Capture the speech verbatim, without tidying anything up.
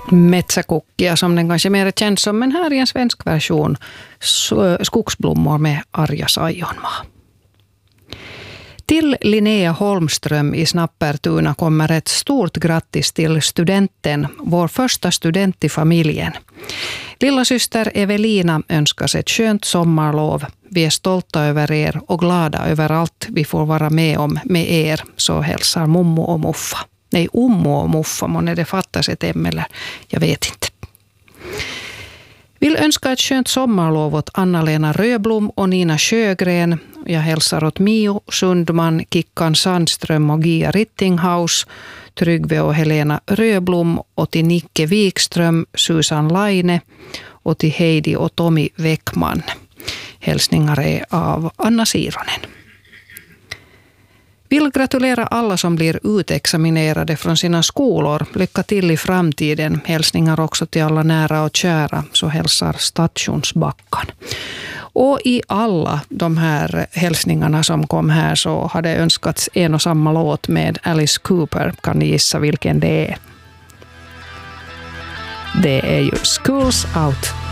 Metsäkukkia som den kanske mer är känd som, men här i en svensk version skogsblommor med Arja Saijonmaa. Till Linnea Holmström i Snappertuna kommer ett stort grattis till studenten, vår första student i familjen. Lilla syster Evelina önskas ett skönt sommarlov. Vi är stolta över er och glada över allt vi får vara med om med er, så hälsar Mommo och Muffa. Nej, Ommo och Muffa, månne det fattas ett M eller jag vet inte. Vill önska ett skönt sommarlov åt Anna-Lena Röblom och Nina Sjögren. Jag hälsar åt Mio Sundman, Kickan Sandström och Gia Rittinghaus, Tryggve och Helena Röblom, och till Nicke Wikström, Susan Laine och till Heidi och Tommy Weckman. Hälsningar är av Anna Sironen. Vill gratulera alla som blir utexaminerade från sina skolor. Lycka till i framtiden. Hälsningar också till alla nära och kära, så hälsar Stationsbackan. Och i alla de här hälsningarna som kom här så hade önskats en och samma låt med Alice Cooper. Kan ni gissa vilken det är? Det är ju Schools Out.